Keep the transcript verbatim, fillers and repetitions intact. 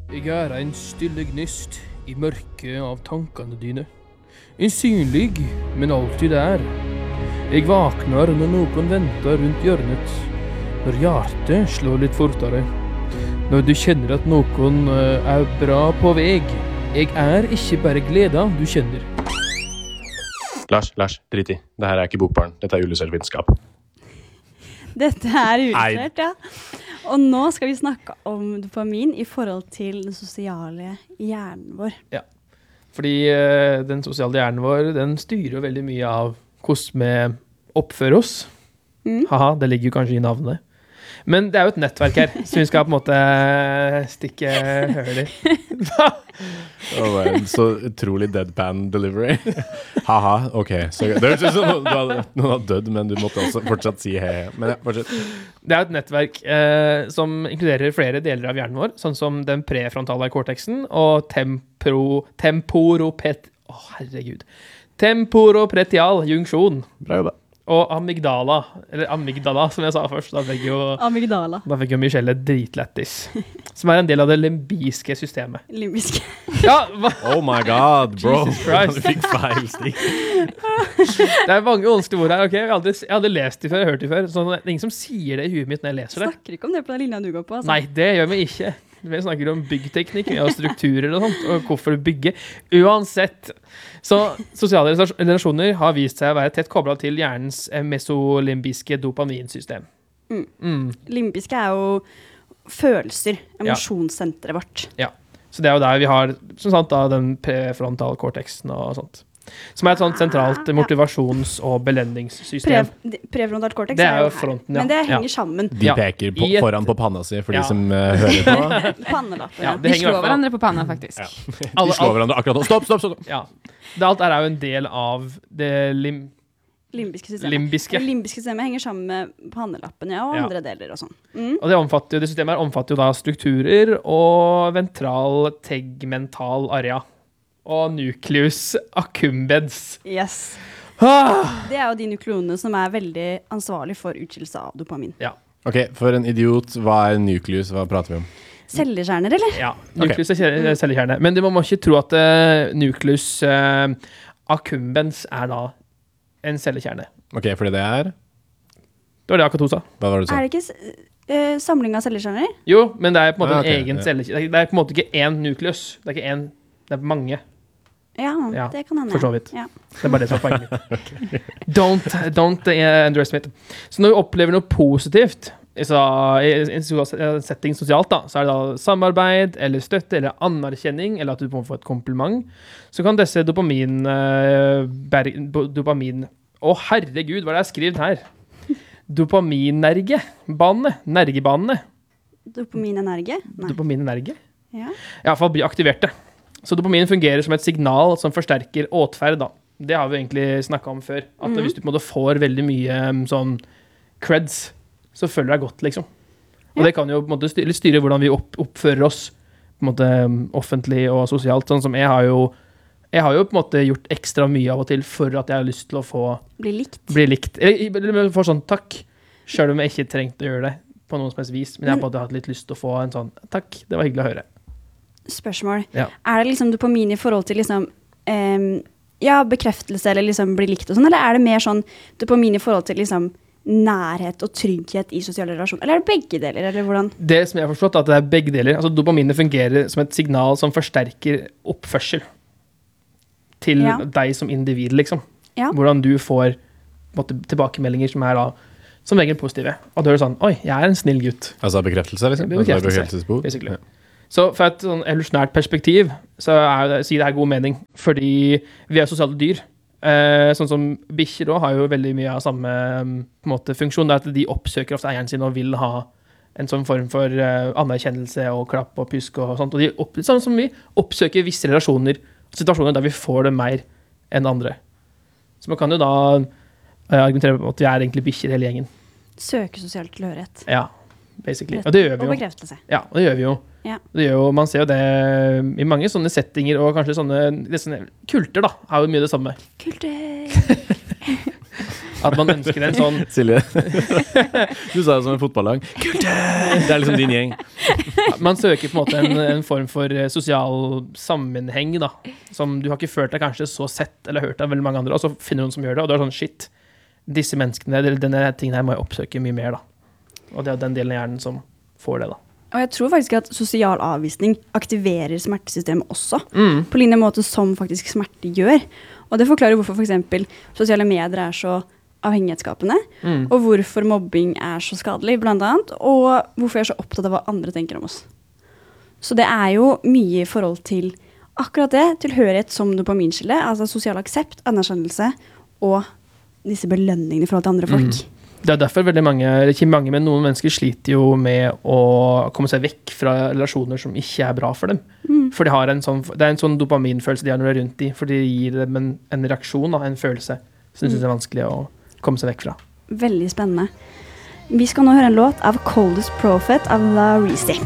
Jeg er en stille gnist i mørket av tankene dine. Usynlig, men alltid der. Jeg vakner når noen venter rundt hjørnet. Når hjertet slår litt fortere. Når du kjenner at noen eh, er bra på vei. Jeg er ikke bare gleda du kjenner. Lars, Lars, drit i. Dette er ikke bokbarn. Dette er illustrert vitenskap. Dette er illustrert, ja. Og nå skal vi snakke om dopamin i forhold til den sosiale hjernen vår. Ja, fordi eh, den sosiale hjernen vår, den styrer jo veldig mye av hvordan vi oppfører oss. Mm. Haha, det ligger jo kanskje i navnet. Men det er jo et nettverk her, så vi skal på en måte stikke høl i. Det var en så utrolig deadpan delivery. Haha, ok. Så det høres ut som noen, du hadde- noen har dødd, men du måtte også fortsatt si hei. Men ja, fortsett. Det er et nettverk eh, som inkluderer flere deler av hjernen vår, sånn som den prefrontale korteksen og temporo, temporopet... Å, herregud. Temporopretial junksjon. Bra jobba. Og amygdala, eller amygdala, som jeg sa først. Da fikk jo, Amygdala. da fikk jo Michelle dritlettis. Som er en del av det limbiske systemet. Limbisk. Ja, hva? Oh my god, bro. Jesus Christ. Du fikk feil stikk. Det er mange vanskelige ord her, ok? Jeg har aldri, jeg har aldri lest det før, hørt det før. Så det er ingen som sier det i huet mitt når jeg leser det. Snakker ikke om det på den linja du går på, altså. Nei, det gjør vi ikke. Vi snakker om byggteknikk og strukturer og sånt, og hvorfor du bygger. Uansett. Så sosiale relasjoner har vist seg å være tett koblet til hjernens mesolimbiske dopaminsystem. Mm. Mm. Limbiske er jo følelser, emosjonssenteret vårt. Ja, så det er jo der vi har, som sant da, den prefrontal cortexen og sånt. Som er et sånt sentralt motivasjons- og belønningssystem. Pre, prefrontalt cortex Det er jo her, fronten, ja. men det henger Ja. sammen. De Ja. peker på, I et- foran på panna si for Ja. de som uh, hører på. Pannelappen, Ja, ja. det Vi henger i slår hvert fall. hverandre på panna, faktisk. Ja. De Alle- slår hverandre akkurat nå. Stopp, stopp, stopp. Ja. Det alt er jo en del av det lim, Limbiske systemet. limbiske. Det limbiske systemet henger sammen med pannelappen, ja, og Ja. andre deler og sånn. Mm. Og det, omfatter, jo- det systemet her omfatter jo da strukturer og ventral tegmental area. Og nucleus accumbens. Yes. Ah! Det er jo de nukleonene som er veldig ansvarlig for utskillelse av dopamin. Ok, for en idiot, hva er nucleus? Hva prater vi om? Cellekjerner, eller? Ja, nucleus er kje- cellekjerne. Men man må ikke tro at uh, nucleus uh, accumbens er da en cellekjerne. Ok, fordi det er... Det var det akkurat hun sa. Hva var det du sa? Er det ikke s- eh, samling av cellekjerner? Jo, men det er på en måte Ah, ok, en egen ja. cellekjerne. Det er på en måte ikke én nucleus. Det er ikke én, det er mange, Ja, Ja, det kan hende. for så vidt. Ja. Det er bare det som er poenget. Don't, don't uh, underestimate. Så når vi opplever noe positivt, så, i en sosial setting sosialt, da, så er det da samarbeid, eller støtte, eller anerkjenning, eller at du må få et kompliment, så kan disse dopamin... Uh, ber, dopamin... Å, herregud, hva er det jeg har skrevet her? Dopaminnerge. Bane. Nergebanene. Dopaminenergie? Nei. Dopaminenerge. Ja. I hvert fall bli aktiverte. Så dopamin fungerer som et signal som forsterker åtferd da. Det har vi egentlig snakket om før. At Mhm. hvis du på en måte får veldig mye um, sånn creds, så føler du deg godt, liksom. Og Ja. det kan jo på en måte styre, styre hvordan vi opp, oppfører oss på en måte um, offentlig og sosialt. Sånn som jeg har jo jeg har jo på en måte gjort ekstra mye av og til for at jeg har lyst til å få Bli likt. bli likt. Eller eller få sånn takk, selv om jeg ikke trengte å gjøre det på noen som helst vis. Men jeg har på en måte hatt litt lyst til å få en sånn takk, det var hyggelig å høre. Spørsmål. Ja. Er det liksom dopamin i forhold til liksom em, ja, bekreftelse eller liksom bli likt og sånn, eller er det mer sånn dopamin i forhold til liksom nærhet og trygghet i sosiale relasjoner? Eller er det begge deler, eller hvordan? Det som jeg har forstått, er at det er begge deler. Altså dopaminet fungerer som et signal som forsterker oppførsel til Ja. deg som individ, liksom. Ja. Hvordan du får på en måte, tilbakemeldinger som er da som regel positive. Og da er det sånn, oi, jeg er en snill gutt. Altså bekreftelse, liksom? Bekreftelse. Altså, bekreftelsesbehov? Basically. Ja. Så fra et sånn evolusjonært perspektiv, så er det, sier det her god mening, fordi vi er sosiale dyr. Eh, sånn som bikkjer også har jo veldig mye av samme um, på en måte, funksjon, det er at de oppsøker ofte eieren sin og vil ha en sånn form for uh, anerkjennelse og klapp og pysk og sånt. Og de opp, sånn som vi oppsøker visse relasjoner, situasjoner der vi får det mer enn andre. Så man kan jo da uh, argumentere på at vi er egentlig bikkjer hele gjengen. Søke sosial tilhørighet. Ja, basically. Og det gjør vi Og jo. bekreftelse. Ja, og det gjør vi jo. Ja. Det gjør jo, man ser jo det i mange sånne settinger, og kanskje sånne, det sånne kulter da, er jo mye det samme. Kultur! At man ønsker en sånn Silje, du sa det som en fotballag. Kultur! Det er liksom din gjeng. Man søker på en måte en, en form for eh, sosial sammenheng, da. Som du har ikke følt deg kanskje så sett eller hørt av veldig mange andre, og så finner du noen som gjør det, og du er sånn, shit, disse menneskene, eller denne tingen her må jeg oppsøke mye mer, da. Og det er den delen av hjernen som får det, da. Og jeg tror faktisk at sosial avvisning aktiverer smertesystemet også, Mm. på lignende måte som faktisk smerte gjør. Og det forklarer hvorfor for eksempel sosiale medier er så avhengighetsskapende, Mm. og hvorfor mobbing er så skadelig, blant annet, og hvorfor jeg er så opptatt av hva andre tenker om oss. Så det er jo mye i forhold til akkurat det, tilhørighet som dopaminskille, altså sosial aksept, anerkjennelse, og disse belønningene i forhold til andre folk. Mm. Det er derfor veldig mange, eller ikke mange, men noen mennesker sliter jo med å komme seg vekk fra relasjoner som ikke er bra for dem. Mm. For de har en sånn, det er en sånn dopaminfølelse de har når de er rundt de, for det gir dem en, en reaksjon, da, en følelse, som de synes er vanskelig å komme seg vekk fra. Veldig spennende. Vi skal nå høre en låt av Coldest Prophet av La Reese.